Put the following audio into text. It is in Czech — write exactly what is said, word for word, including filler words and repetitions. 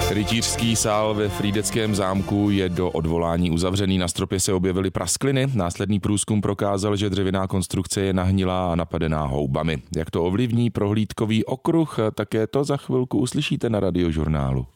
Rytířský sál ve Frýdeckém zámku je do odvolání uzavřený. Na stropě se objevily praskliny. Následný průzkum prokázal, že dřevěná konstrukce je nahnilá a napadená houbami. Jak to ovlivní prohlídkový okruh, také to za chvilku uslyšíte na Radiožurnálu.